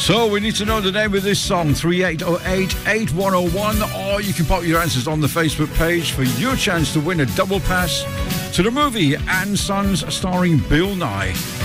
So we need to know the name of this song, 3808-8101, or you can pop your answers on the Facebook page for your chance to win a double pass to the movie Anne Sons starring Bill Nye.